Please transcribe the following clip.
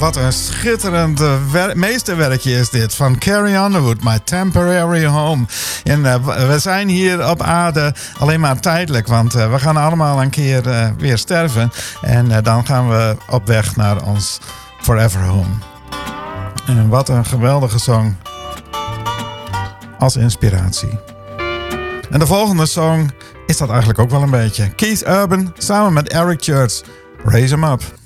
wat een schitterend meesterwerkje is dit. Van Carrie Underwood, My Temporary Home. En we zijn hier op aarde alleen maar tijdelijk. Want we gaan allemaal een keer weer sterven. En dan gaan we op weg naar ons Forever Home. En wat een geweldige song. Als inspiratie. En de volgende song is dat eigenlijk ook wel een beetje. Keith Urban samen met Eric Church. Raise 'em Up.